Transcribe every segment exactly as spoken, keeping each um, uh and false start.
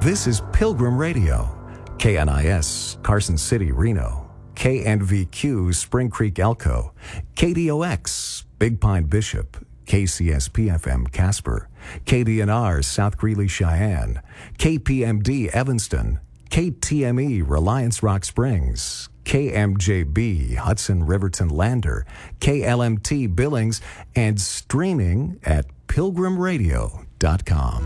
This is Pilgrim Radio, K N I S, Carson City, Reno, K N V Q, Spring Creek, Elko, K D O X, Big Pine, Bishop, K C S P F M, Casper, K D N R, South Greeley, Cheyenne, K P M D, Evanston, K T M E, Reliance Rock Springs, K M J B, Hudson Riverton Lander, K L M T Billings, and streaming at pilgrim radio dot com.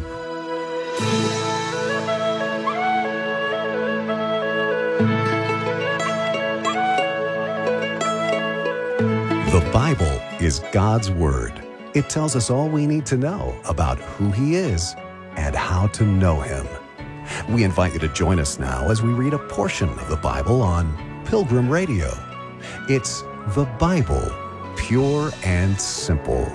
The Bible is God's Word. It tells us all we need to know about who He is and how to know Him. We invite you to join us now as we read a portion of the Bible on Pilgrim Radio. It's the Bible, pure and simple.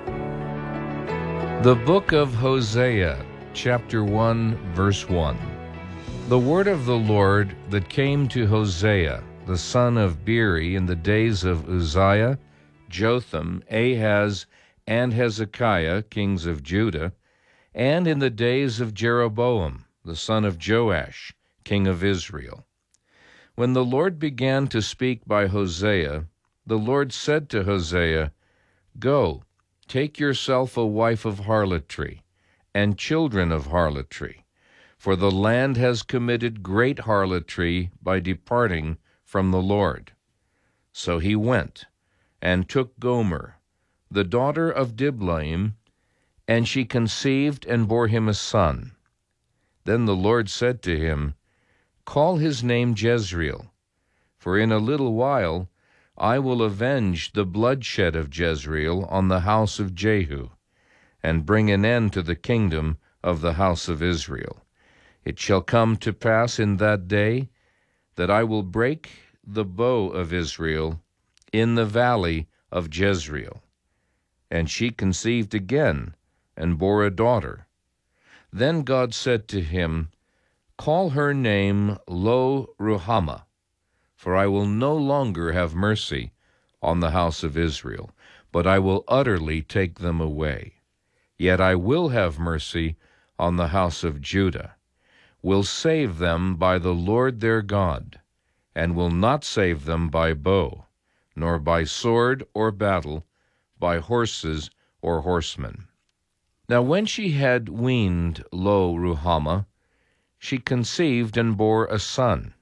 The book of Hosea, chapter one, verse one. The word of the Lord that came to Hosea, the son of Beeri, in the days of Uzziah, Jotham, Ahaz, and Hezekiah, kings of Judah, and in the days of Jeroboam, the son of Joash, king of Israel. When the Lord began to speak by Hosea, the Lord said to Hosea, Go, take yourself a wife of harlotry, and children of harlotry, for the land has committed great harlotry by departing from the Lord. So he went, and took Gomer, the daughter of Diblaim, and she conceived and bore him a son. Then the Lord said to him, Call his name Jezreel, for in a little while I will avenge the bloodshed of Jezreel on the house of Jehu, and bring an end to the kingdom of the house of Israel. It shall come to pass in that day that I will break the bow of Israel in the valley of Jezreel. And she conceived again, and bore a daughter. Then God said to him, Call her name Lo-Ruhamah, for I will no longer have mercy on the house of Israel, but I will utterly take them away. Yet I will have mercy on the house of Judah, will save them by the Lord their God, and will not save them by bow, nor by sword or battle, by horses or horsemen. Now when she had weaned Lo-Ruhamah, she conceived and bore a son.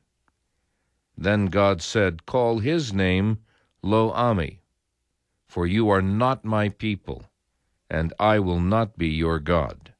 Then God said, Call his name Lo-Ammi, for you are not my people, and I will not be your God.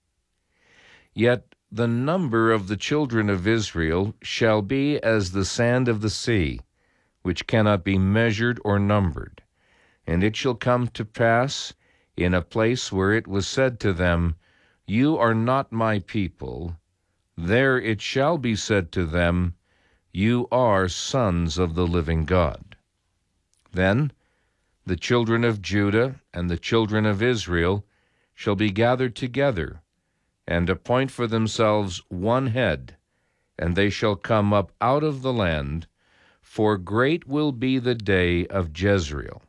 Yet the number of the children of Israel shall be as the sand of the sea, which cannot be measured or numbered. And it shall come to pass, in a place where it was said to them, You are not my people, there it shall be said to them, You are sons of the living God. Then the children of Judah and the children of Israel shall be gathered together, and appoint for themselves one head, and they shall come up out of the land, for great will be the day of Jezreel.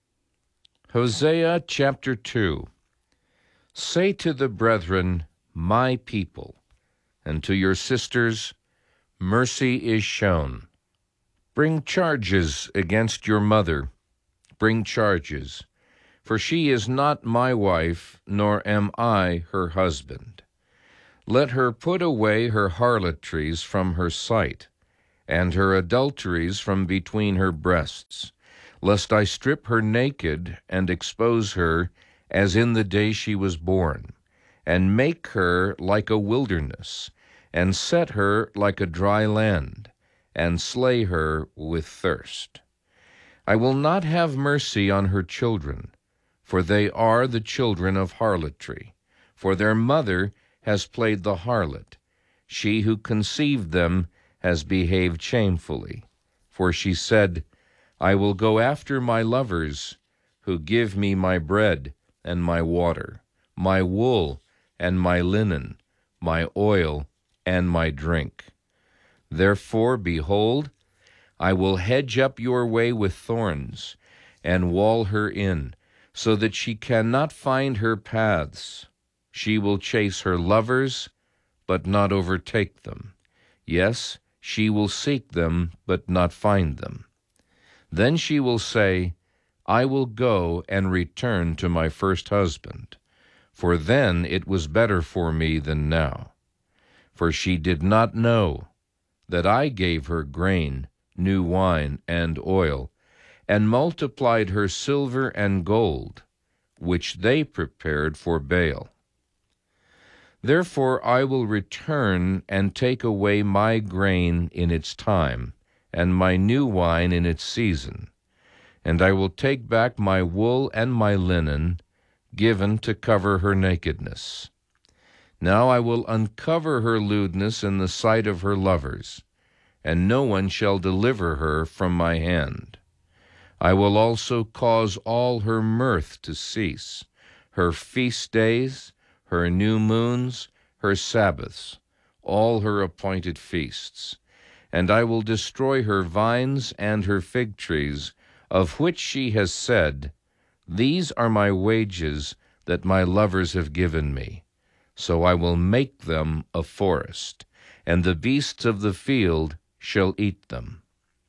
Hosea chapter two. Say to the brethren, My people, and to your sisters, Mercy is shown. Bring charges against your mother, bring charges, for she is not my wife, nor am I her husband. Let her put away her harlotries from her sight, and her adulteries from between her breasts, lest I strip her naked and expose her as in the day she was born, and make her like a wilderness, and set her like a dry land, and slay her with thirst. I will not have mercy on her children, for they are the children of harlotry, for their mother has played the harlot. She who conceived them has behaved shamefully. For she said, I will go after my lovers, who give me my bread and my water, my wool and my linen, my oil and my drink. Therefore, behold, I will hedge up your way with thorns, and wall her in, so that she cannot find her paths. She will chase her lovers, but not overtake them. Yes, she will seek them, but not find them. Then she will say, I will go and return to my first husband, for then it was better for me than now. For she did not know that I gave her grain, new wine, and oil, and multiplied her silver and gold, which they prepared for Baal. Therefore I will return and take away my grain in its time, and my new wine in its season, and I will take back my wool and my linen, given to cover her nakedness. Now I will uncover her lewdness in the sight of her lovers, and no one shall deliver her from my hand. I will also cause all her mirth to cease, her feast days, her new moons, her Sabbaths, all her appointed feasts. And I will destroy her vines and her fig trees, of which she has said, These are my wages that my lovers have given me. So I will make them a forest, and the beasts of the field shall eat them.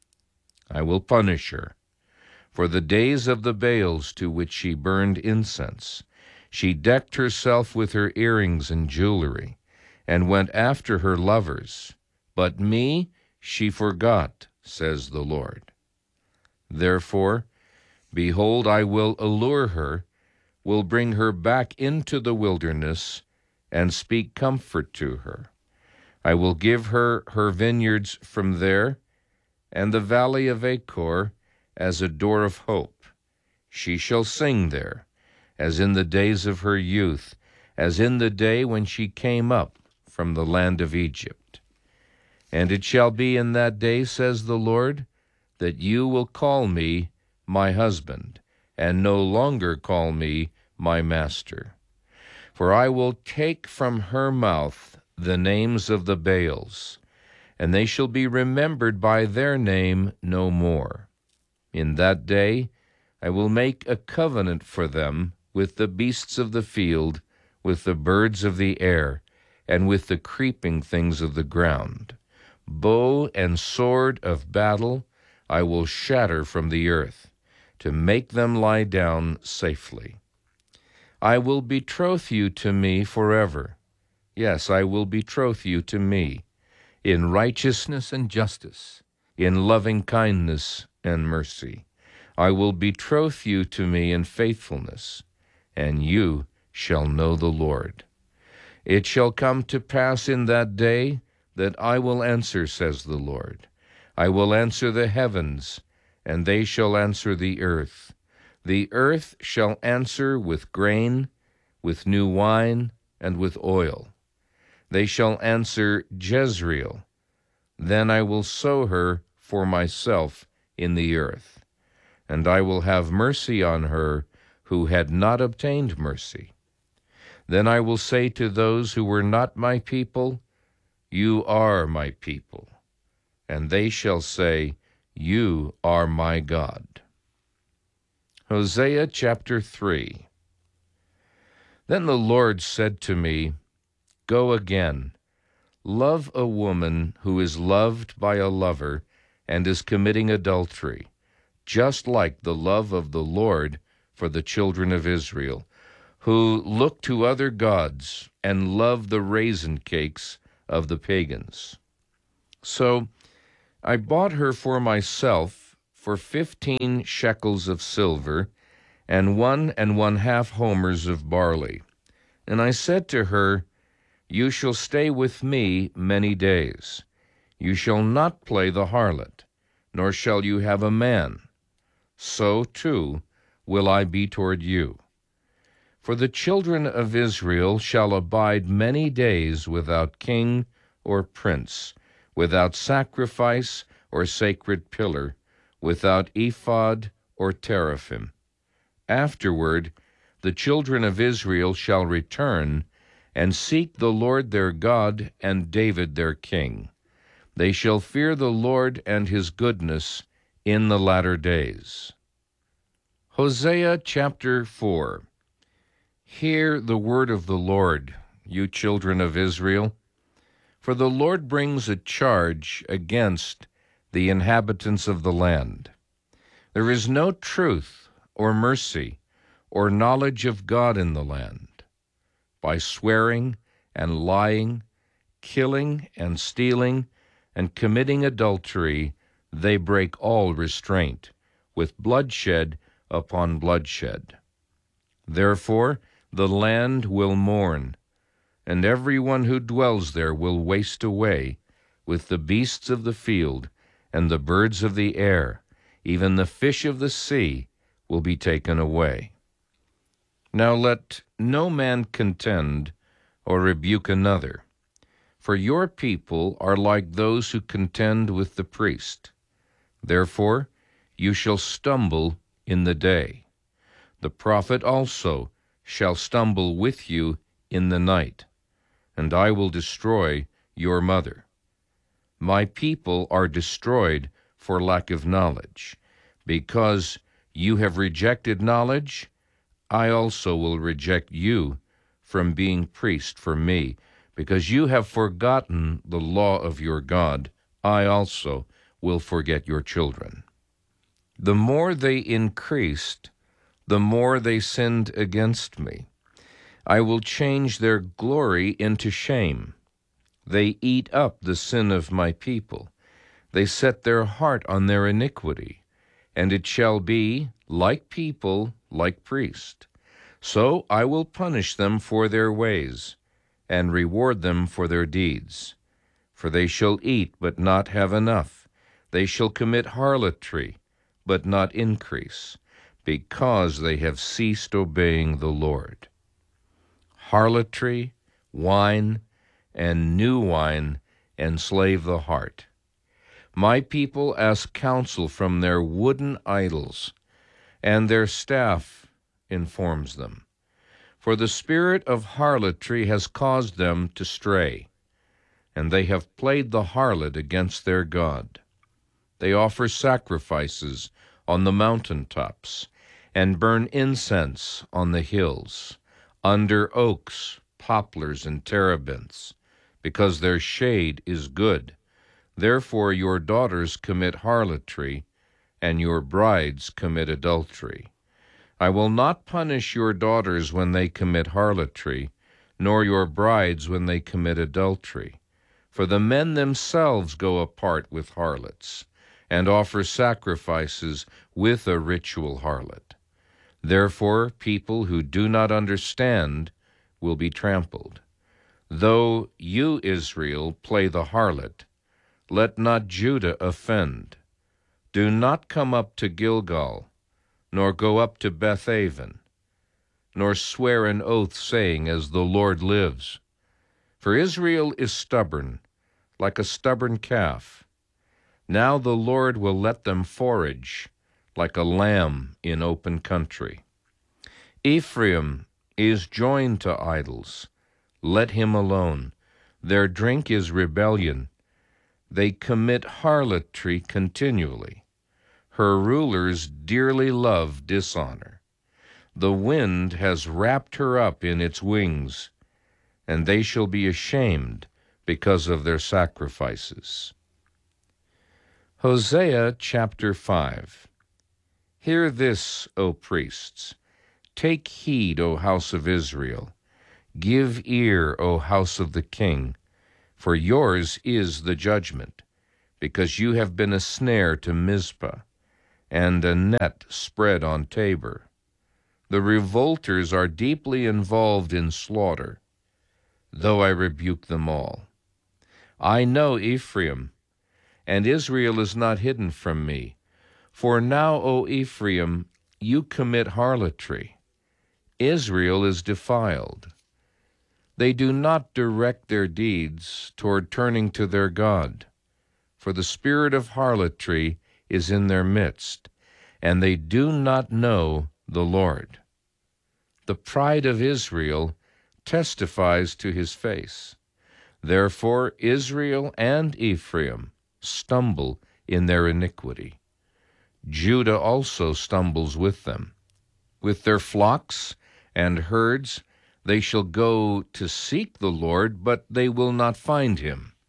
I will punish her for the days of the Baals to which she burned incense. She decked herself with her earrings and jewelry, and went after her lovers. But me she forgot, says the Lord. Therefore, behold, I will allure her, will bring her back into the wilderness, and speak comfort to her. I will give her her vineyards from there, and the valley of Achor as a door of hope. She shall sing there, as in the days of her youth, as in the day when she came up from the land of Egypt. And it shall be in that day, says the Lord, that you will call me my husband, and no longer call me my master. For I will take from her mouth the names of the Baals, and they shall be remembered by their name no more. In that day I will make a covenant for them with the beasts of the field, with the birds of the air, and with the creeping things of the ground. Bow and sword of battle I will shatter from the earth, to make them lie down safely. I will betroth you to me forever. Yes, I will betroth you to me, in righteousness and justice, in loving kindness and mercy. I will betroth you to me in faithfulness, and you shall know the Lord. It shall come to pass in that day that I will answer, says the Lord. I will answer the heavens, and they shall answer the earth. The earth shall answer with grain, with new wine, and with oil. They shall answer Jezreel. Then I will sow her for myself in the earth, and I will have mercy on her who had not obtained mercy. Then I will say to those who were not my people, You are my people. And they shall say, You are my God. Hosea chapter three. Then the Lord said to me, Go again, love a woman who is loved by a lover and is committing adultery, just like the love of the Lord for the children of Israel, who look to other gods and love the raisin cakes of the pagans. So I bought her for myself for fifteen shekels of silver, and one and one half homers of barley. And I said to her, You shall stay with me many days. You shall not play the harlot, nor shall you have a man. So, too, will I be toward you. For the children of Israel shall abide many days without king or prince, without sacrifice or sacred pillar, without ephod or teraphim. Afterward, the children of Israel shall return and seek the Lord their God and David their king. They shall fear the Lord and his goodness in the latter days. Hosea chapter four. Hear the word of the Lord, you children of Israel. For the Lord brings a charge against the inhabitants of the land. There is no truth or mercy or knowledge of God in the land. By swearing and lying, killing and stealing, and committing adultery, they break all restraint, with bloodshed upon bloodshed. Therefore the land will mourn, and everyone who dwells there will waste away, with the beasts of the field and the birds of the air, even the fish of the sea will be taken away. Now let no man contend or rebuke another, for your people are like those who contend with the priest. Therefore you shall stumble in the day. The prophet also shall stumble with you in the night, and I will destroy your mother. My people are destroyed for lack of knowledge. Because you have rejected knowledge, I also will reject you from being priest for me. Because you have forgotten the law of your God, I also will forget your children. The more they increased, the more they sinned against me. I will change their glory into shame. They eat up the sin of my people. They set their heart on their iniquity. And it shall be, like people, like priest. So I will punish them for their ways, and reward them for their deeds. For they shall eat, but not have enough. They shall commit harlotry, but not increase, because they have ceased obeying the Lord. Harlotry, wine, and new wine enslave the heart. My people ask counsel from their wooden idols, and their staff informs them. For the spirit of harlotry has caused them to stray, and they have played the harlot against their God. They offer sacrifices on the mountaintops, and burn incense on the hills, under oaks, poplars, and terebinths, because their shade is good. Therefore your daughters commit harlotry, and your brides commit adultery. I will not punish your daughters when they commit harlotry, nor your brides when they commit adultery. For the men themselves go apart with harlots, and offer sacrifices with a ritual harlot. Therefore people who do not understand will be trampled. Though you, Israel, play the harlot, let not Judah offend. Do not come up to Gilgal, nor go up to Bethaven, nor swear an oath, saying, As the Lord lives. For Israel is stubborn, like a stubborn calf. Now the Lord will let them forage, like a lamb in open country. Ephraim is joined to idols. Let him alone. Their drink is rebellion. They commit harlotry continually. Her rulers dearly love dishonor. The wind has wrapped her up in its wings, and they shall be ashamed because of their sacrifices. Hosea chapter five. Hear this, O priests. Take heed, O house of Israel. Give ear, O house of the king, for yours is the judgment, because you have been a snare to Mizpah, and a net spread on Tabor. The revolters are deeply involved in slaughter, though I rebuke them all. I know Ephraim, and Israel is not hidden from me. For now, O Ephraim, you commit harlotry. Israel is defiled. They do not direct their deeds toward turning to their God, for the spirit of harlotry is in their midst, and they do not know the Lord. The pride of Israel testifies to his face. Therefore Israel and Ephraim stumble in their iniquity. Judah also stumbles with them. With their flocks and herds they shall go to seek the Lord, but they will not find him.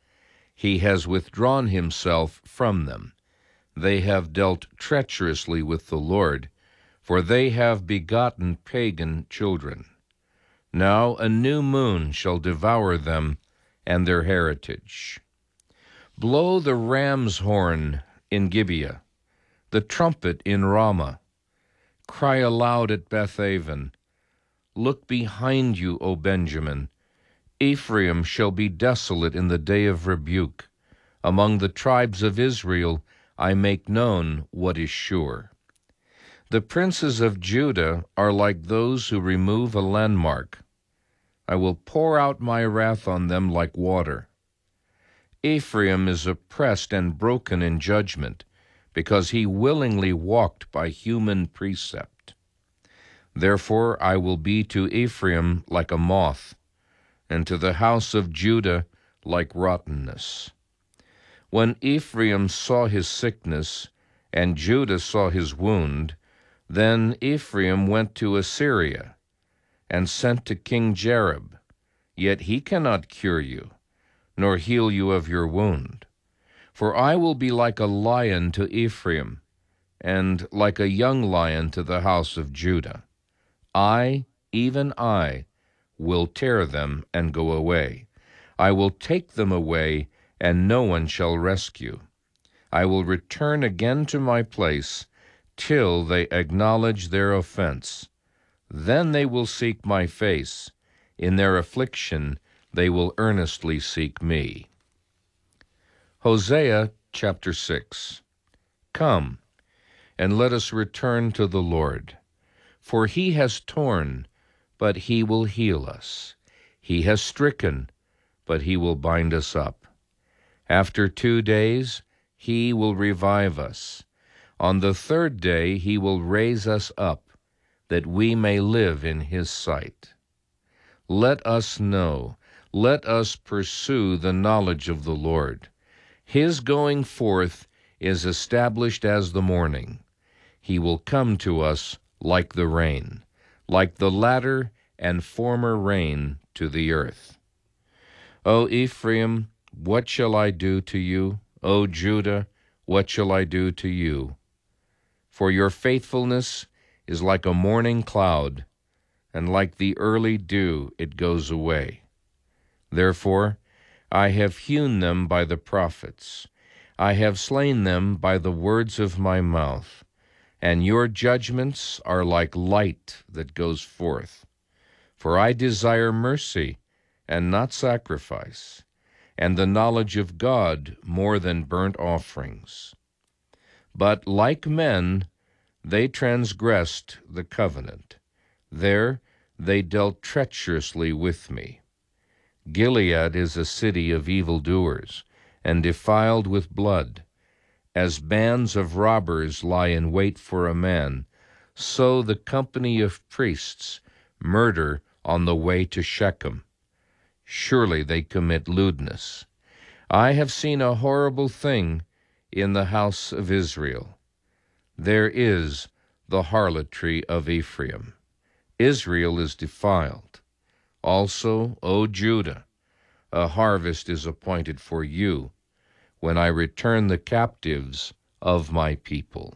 He has withdrawn himself from them. They have dealt treacherously with the Lord, for they have begotten pagan children. Now a new moon shall devour them and their heritage. Blow the ram's horn in Gibeah, the trumpet in Ramah. Cry aloud at Bethaven. Look behind you, O Benjamin. Ephraim shall be desolate in the day of rebuke. Among the tribes of Israel I make known what is sure. The princes of Judah are like those who remove a landmark. I will pour out my wrath on them like water. Ephraim is oppressed and broken in judgment, because he willingly walked by human precept. Therefore I will be to Ephraim like a moth, and to the house of Judah like rottenness. When Ephraim saw his sickness, and Judah saw his wound, then Ephraim went to Assyria, and sent to King Jareb. Yet he cannot cure you, nor heal you of your wound. For I will be like a lion to Ephraim, and like a young lion to the house of Judah. I, even I, will tear them and go away. I will take them away, and no one shall rescue. I will return again to my place, till they acknowledge their offense. Then they will seek my face. In their affliction they will earnestly seek me. Hosea chapter six. Come, and let us return to the Lord. For he has torn, but he will heal us. He has stricken, but he will bind us up. After two days he will revive us. On the third day he will raise us up, that we may live in his sight. Let us know, let us pursue the knowledge of the Lord. His going forth is established as the morning. He will come to us like the rain, like the latter and former rain to the earth. O Ephraim, what shall I do to you? O Judah, what shall I do to you? For your faithfulness is like a morning cloud, and like the early dew it goes away. Therefore I have hewn them by the prophets. I have slain them by the words of my mouth. And your judgments are like light that goes forth. For I desire mercy and not sacrifice, and the knowledge of God more than burnt offerings. But like men, they transgressed the covenant. There they dealt treacherously with me. Gilead is a city of evildoers, and defiled with blood. As bands of robbers lie in wait for a man, so the company of priests murder on the way to Shechem. Surely they commit lewdness. I have seen a horrible thing in the house of Israel. There is the harlotry of Ephraim. Israel is defiled. Also, O Judah, a harvest is appointed for you, when I return the captives of my people.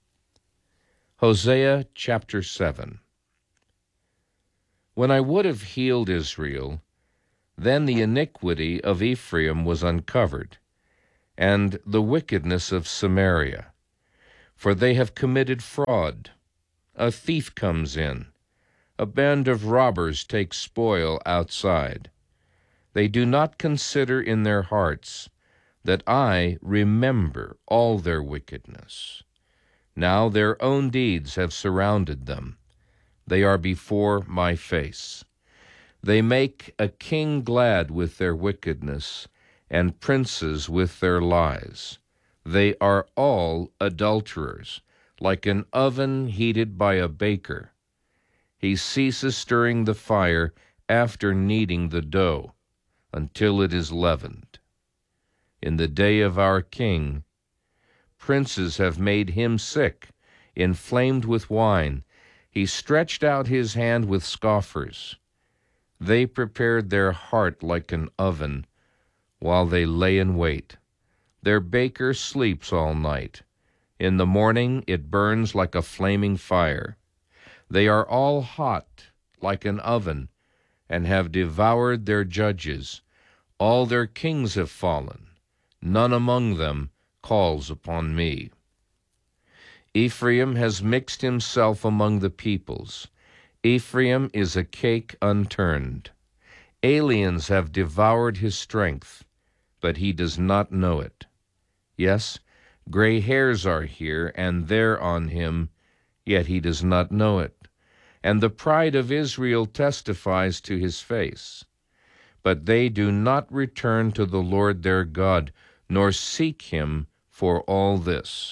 Hosea chapter seven. When I would have healed Israel, then the iniquity of Ephraim was uncovered, and the wickedness of Samaria. For they have committed fraud. A thief comes in. A band of robbers takes spoil outside. They do not consider in their hearts that I remember all their wickedness. Now their own deeds have surrounded them. They are before my face. They make a king glad with their wickedness, and princes with their lies. They are all adulterers, like an oven heated by a baker. He ceases stirring the fire after kneading the dough, until it is leavened. In the day of our king, princes have made him sick, inflamed with wine. He stretched out his hand with scoffers. They prepared their heart like an oven, while they lay in wait. Their baker sleeps all night. In the morning it burns like a flaming fire. They are all hot like an oven, and have devoured their judges. All their kings have fallen. None among them calls upon me. Ephraim has mixed himself among the peoples. Ephraim is a cake unturned. Aliens have devoured his strength, but he does not know it. Yes, gray hairs are here and there on him, yet he does not know it. And the pride of Israel testifies to his face. But they do not return to the Lord their God, nor seek him for all this.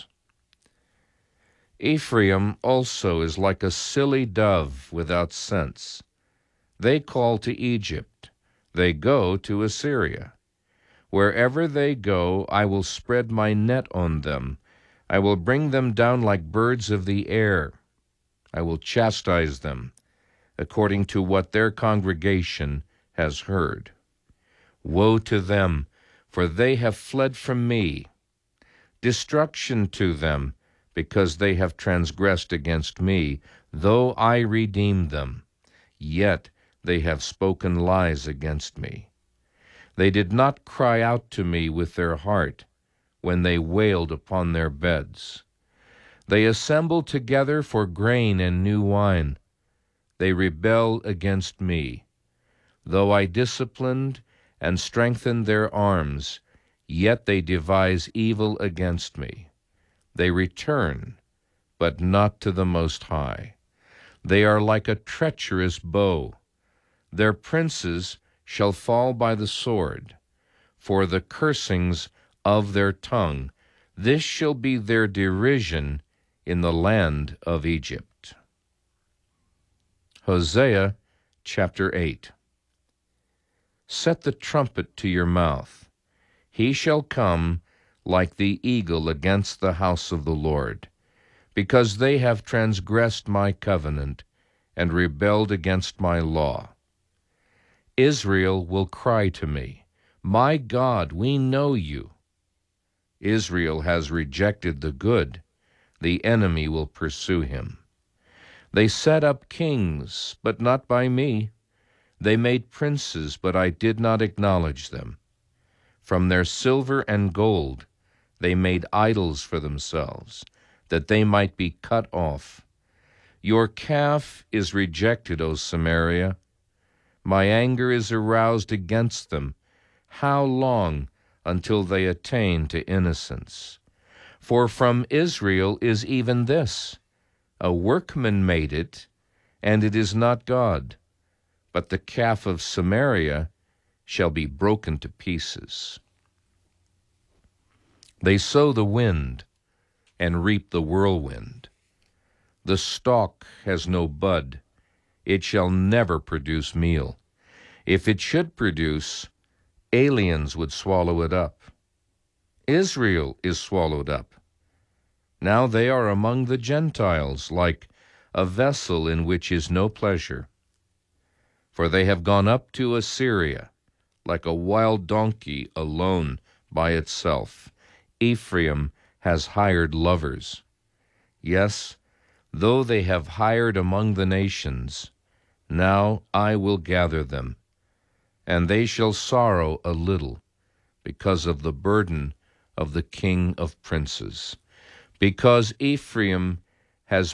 Ephraim also is like a silly dove without sense. They call to Egypt. They go to Assyria. Wherever they go, I will spread my net on them. I will bring them down like birds of the air. I will chastise them according to what their congregation has heard. Woe to them, for they have fled from me. Destruction to them, because they have transgressed against me, though I redeemed them. Yet they have spoken lies against me. They did not cry out to me with their heart when they wailed upon their beds. They assemble together for grain and new wine. They rebel against me. Though I disciplined and strengthened their arms, yet they devise evil against me. They return, but not to the Most High. They are like a treacherous bow. Their princes shall fall by the sword, for the cursings of their tongue. This shall be their derision in the land of Egypt. Hosea chapter eight. Set the trumpet to your mouth. He shall come like the eagle against the house of the Lord, because they have transgressed my covenant and rebelled against my law. Israel will cry to me, My God, we know you. Israel has rejected the good. The enemy will pursue him. They set up kings, but not by me. They made princes, but I did not acknowledge them. From their silver and gold they made idols for themselves, that they might be cut off. Your calf is rejected, O Samaria. My anger is aroused against them. How long until they attain to innocence? For from Israel is even this, a workman made it, and it is not God. But the calf of Samaria shall be broken to pieces. They sow the wind and reap the whirlwind. The stalk has no bud. It shall never produce meal. If it should produce, aliens would swallow it up. Israel is swallowed up. Now they are among the Gentiles, like a vessel in which is no pleasure. For they have gone up to Assyria, like a wild donkey alone by itself. Ephraim has hired lovers. Yes, though they have hired among the nations, now I will gather them, and they shall sorrow a little because of the burden of the king of princes. Because Ephraim